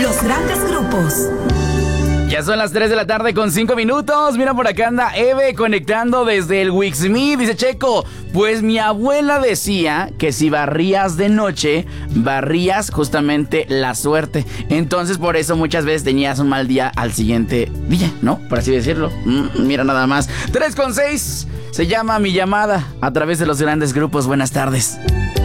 Los grandes grupos. Ya son las 3 de la tarde con 5 minutos. Mira, por acá anda Eve conectando desde el Wixme. Dice Checo, pues mi abuela decía que si barrías de noche, barrías justamente la suerte. Entonces por eso muchas veces tenías un mal día al siguiente día, ¿no? Por así decirlo. Mira nada más. 3 con 6. Se llama Mi Llamada a través de los grandes grupos. Buenas tardes.